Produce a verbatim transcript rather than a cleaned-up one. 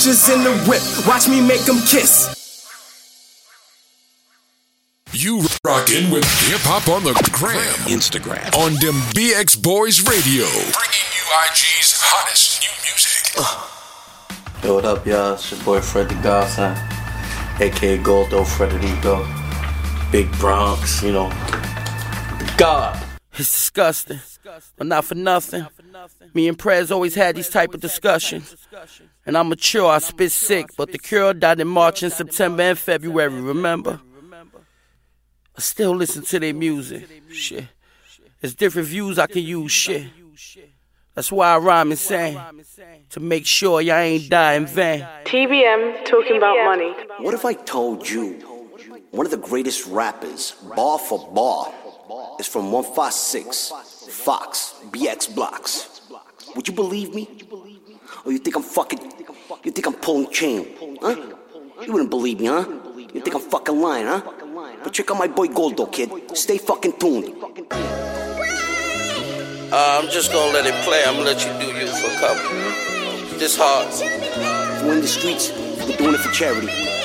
bitches in the whip, watch me make them kiss. You rockin' with Hip Hop on the Gram, Instagram, on them B X Boys Radio, bringing you I G's hottest new music. Uh. Yo, what up, y'all? It's your boy Fred the Godson, aka Goldo Frederico, Big Bronx, you know. God. It's disgusting, but not for nothing. Me and Prez always had these type of discussions. And I'm mature, I spit sick, but the Cure died in March and September and February, remember? I still listen to their music, shit. There's different views I can use, shit. That's why I rhyme and sing, to make sure y'all ain't die in vain. T B M talking about money. What if I told you one of the greatest rappers, bar for bar, is from one five six, Fox, B X Blocks? Would you believe me? Or you think I'm fucking, you think I'm pulling chain, huh? You wouldn't believe me, huh? You think I'm fucking lying, huh? But check out my boy Goldo, kid. Stay fucking tuned. Uh, I'm just gonna let it play. I'm gonna let you do you for a couple. This hard. If we're in the streets, we're doing it for charity.